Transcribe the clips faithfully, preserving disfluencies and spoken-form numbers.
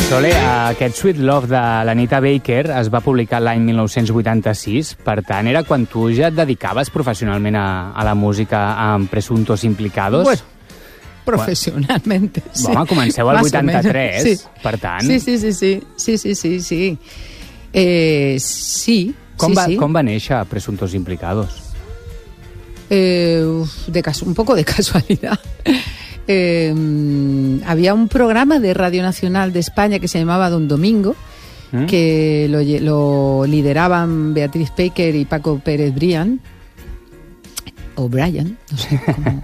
Sole, aquest Sweet Love de l'Anita Baker es va publicar l'any mil nou-cents vuitanta-sis, per tant, era quan tu ja et dedicaves professionalment a, a la música amb Presuntos Implicados? Bueno, professionalment, sí. Home, comenceu al vuitanta-tres, sí. Per tant... Sí, sí, sí, sí, sí, sí, sí, sí. Eh, sí, com sí, va, sí. Com va néixer Presuntos Implicados? Eh, de caso, un poco de casualidad. Eh, había un programa de Radio Nacional de España que se llamaba Don Domingo, ¿Mm? que lo, lo lideraban Beatriz Baker y Paco Pérez Brian, o Brian, no sé cómo.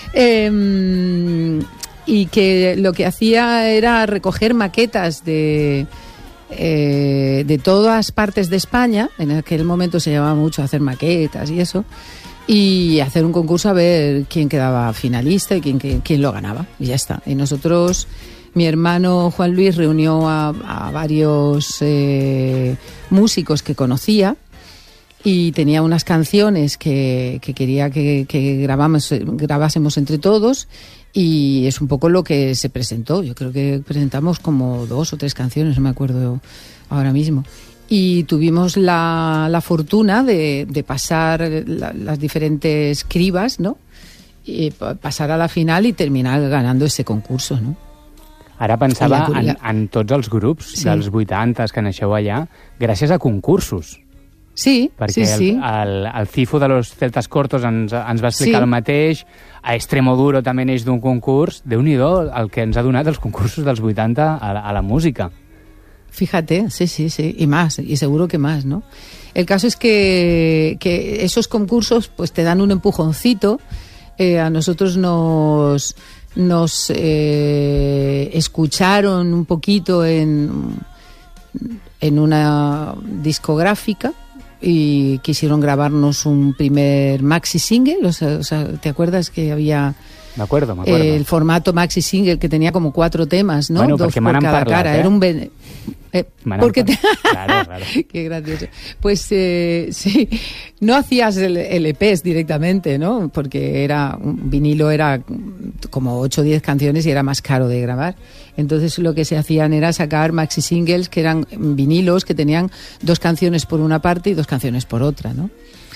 eh, y que lo que hacía era recoger maquetas de, eh, de todas partes de España. En aquel momento se llevaba mucho a hacer maquetas y eso, y hacer un concurso a ver quién quedaba finalista y quién, quién, quién lo ganaba, y ya está. Y nosotros, mi hermano Juan Luis reunió a, a varios eh, músicos que conocía y tenía unas canciones que, que quería que, que grabamos, grabásemos entre todos, y es un poco lo que se presentó. Yo creo que presentamos como dos o tres canciones, no me acuerdo ahora mismo. Y tuvimos la, la fortuna de, de pasar la, las diferentes cribas, ¿no? Y pasar a la final y terminar ganando ese concurso, ¿no? Ara pensava en, en tots els grups sí. dels vuitanta que naixeu allà gràcies a concursos. Sí, perquè sí, sí. El, el, el Cifo de los Celtas Cortos ens, ens va explicar sí. el mateix, a Extremoduro també neix d'un concurs. Déu-n'hi-do el que ens ha donat els concursos dels vuitanta a la, a la música. Fíjate, sí, sí, sí, y más, y seguro que más, ¿no? El caso es que, que esos concursos pues te dan un empujoncito. Eh, a nosotros nos, nos eh, escucharon un poquito en, en una discográfica y quisieron grabarnos un primer maxi single. O sea, o sea, ¿te acuerdas que había... Me acuerdo, me acuerdo. Eh, el formato maxi single que tenía como cuatro temas, ¿no? Bueno, dos por cada parlat, cara. ¿eh? Era un ben... eh, porque te... claro, claro. Qué gracioso. Pues eh, sí, no hacías el, el E Pes directamente, ¿no? Porque era un vinilo era como ocho o diez canciones y era más caro de grabar. Entonces lo que se hacían era sacar maxi singles que eran vinilos que tenían dos canciones por una parte y dos canciones por otra, ¿no?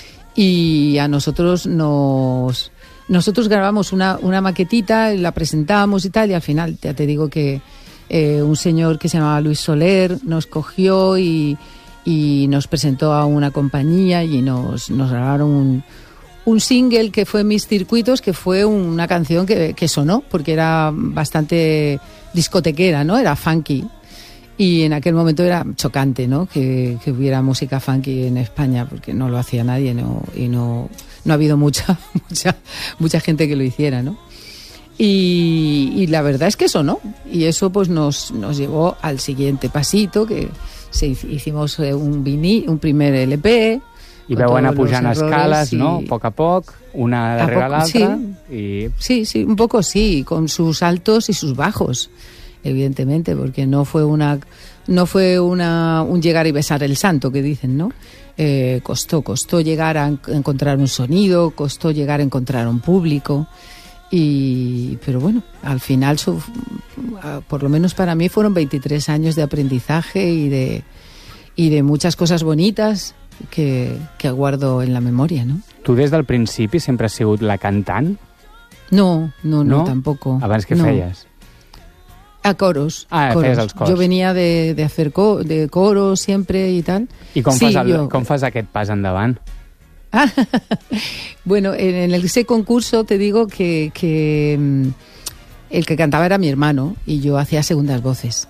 Y a nosotros nos... Nosotros grabamos una, una maquetita, la presentábamos y tal, y al final ya te digo que eh, un señor que se llamaba Luis Soler nos cogió y, y nos presentó a una compañía y nos, nos grabaron un, un single que fue Mis Circuitos, que fue una canción que, que sonó, porque era bastante discotequera, ¿no? Era funky. Y en aquel momento era chocante, ¿no? Que, que hubiera música funky en España, porque no lo hacía nadie, ¿no? Y no... No ha habido mucha, mucha, mucha gente que lo hiciera, ¿no? Y, y la verdad es que eso no. Y eso pues nos, nos llevó al siguiente pasito, que se, hicimos un, vini, un primer L P. I veu anar pujant escales, y... ¿no? Poc a poc, una darrere l'altra. Sí. Y... sí, sí, un poco sí, con sus altos y sus bajos, evidentemente, porque no fue una, no fue una, un llegar y besar el santo, que dicen, ¿no? Eh, costó, costó llegar a encontrar un sonido, costó llegar a encontrar un público, y pero bueno, al final, su, por lo menos para mí, fueron veintitrés años de aprendizaje y de, y de muchas cosas bonitas que, que guardo en la memoria, ¿no? Tu des del principi sempre has sigut la cantant? No, no, no, no? tampoco. Abans què no. feies? A coros. Ah, coros. feies els cors. Yo venía de, de hacer co, de coro siempre y tal. I com, sí, fas el, yo... com fas aquest pas endavant? Ah, bueno, en, en ese concurso te digo que, que el que cantaba era mi hermano y yo hacía segundas voces.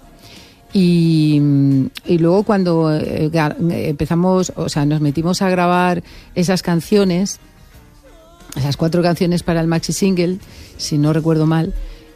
Y, y luego cuando empezamos, o sea, nos metimos a grabar esas canciones, esas cuatro canciones para el maxi single, si no recuerdo mal,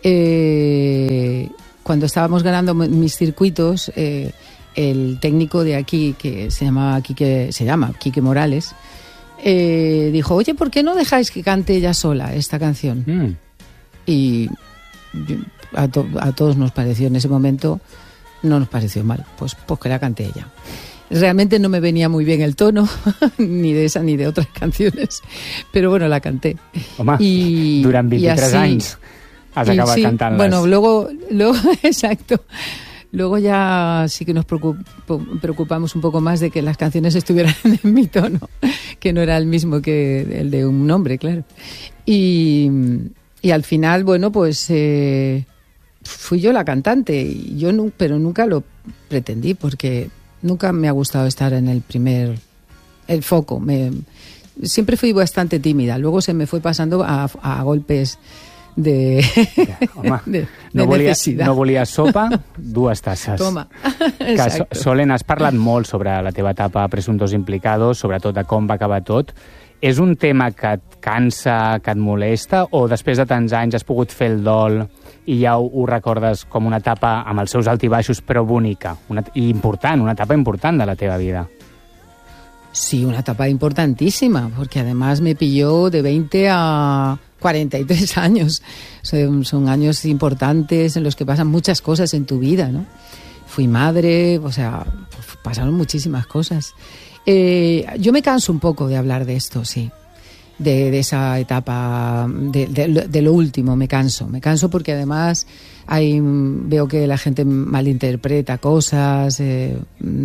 eh, cuando estábamos ganando Mis Circuitos, eh, el técnico de aquí, que se llamaba Quique, se llama Quique Morales, eh, dijo, oye, ¿por qué no dejáis que cante ella sola esta canción? Mm. Y a, to, a todos nos pareció en ese momento, no nos pareció mal, pues, pues que la cante ella. Realmente no me venía muy bien el tono, ni de esa ni de otras canciones, pero bueno, la canté. Home, y, durant vint-i-tres anys has acabat sí, cantant-les. Bueno, luego, luego exacto. Luego ya sí que nos preocupamos un poco más de que las canciones estuvieran en mi tono, que no era el mismo que el de un hombre, claro. Y, y al final, bueno, pues eh, fui yo la cantante, y yo no, pero nunca lo pretendí, porque nunca me ha gustado estar en el primer, el foco. Me, siempre fui bastante tímida, luego se me fue pasando a, a golpes de, ja, home, de, de no volia, necessitat. No volia sopa, dues tasses. Toma, exacte. Que, Solen, has parlat molt sobre la teva etapa a Presuntos Implicados, sobretot de com va acabar tot. És un tema que et cansa, que et molesta, o després de tants anys has pogut fer el dol i ja ho, ho recordes com una etapa amb els seus altibaixos, però bonica, una, i important, una etapa important de la teva vida? Sí, una etapa importantísima, porque además me pilló de veinte a cuarenta y tres años. Son, son años importantes en los que pasan muchas cosas en tu vida, ¿no? Fui madre, o sea, pasaron muchísimas cosas. Eh, yo me canso un poco de hablar de esto, sí. De, de esa etapa, de, de, de lo último, me canso. Me canso porque además hay, veo que la gente malinterpreta cosas. Eh,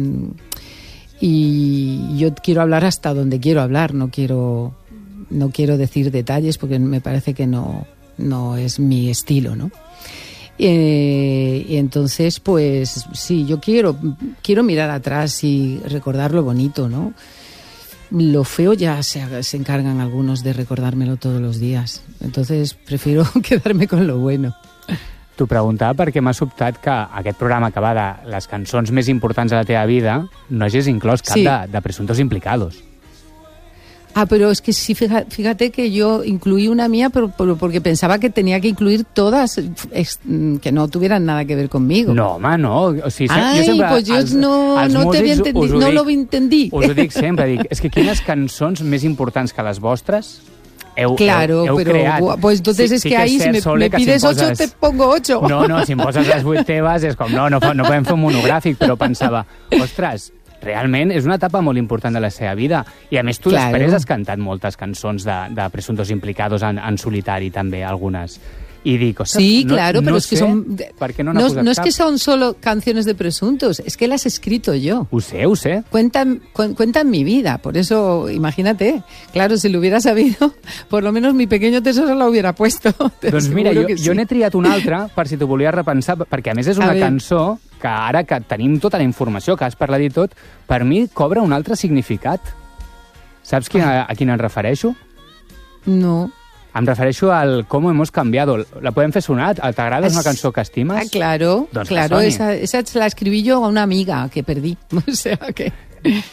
y yo quiero hablar hasta donde quiero hablar, no quiero... No quiero decir detalles porque me parece que no, no es mi estilo, ¿no? Eh, y entonces, pues sí, yo quiero, quiero mirar atrás y recordar lo bonito, ¿no? Lo feo ya se, se encargan algunos de recordármelo todos los días. Entonces prefiero quedarme con lo bueno. T'ho preguntava perquè m'ha sobtat que aquest programa que va de les cançons més importants de la teva vida no hagis inclòs cap sí. de, de Presuntos Implicados. Ah, pero es que sí, fíjate que yo incluí una mía pero, pero porque pensaba que tenía que incluir todas ex, que no tuvieran nada que ver conmigo. No, home, no. O sigui, Ai, jo sempre, pues yo els, no, els no te había entendido, no lo entendí. Us ho dic sempre, dic, és que quines cançons més importants que les vostres heu, claro, heu, heu pero creat. Pues entonces sí, es sí que, que ahí és si me, Sole, me pides si ocho, poses... te pongo ocho. No, no, si em poses les vuit teves és com, no, no, no podem fer un monogràfic, però pensava, ostres, realment és una etapa molt important de la seva vida. I a més tu claro. després has cantat moltes cançons de, de Presuntos Implicados en, en solitari també, algunes. Y digo, sí, no, claro, no pero sé, es que son ¿por qué no, no, no es que son solo canciones de Presuntos, es que las he escrito yo. Ho sé, ho sé. Cuentan, cu cuentan mi vida, por eso, imagínate, claro, si lo hubiera sabido, por lo menos mi pequeño tesoro lo hubiera puesto. Doncs mira, jo, sí. jo n'he triat una altra per si t'ho volies repensar, perquè a més és una cançó que ara que tenim tota la informació, que has parlat i tot, per mi cobra un altre significat. Saps quina, a quina em refereixo? No. Em refereixo al Cómo hemos cambiado. La podem fer sonar? T'agrada? És una cançó que estimes? Ah, claro, doncs claro. Esa, esa la escribí yo a una amiga que perdí. O sea que...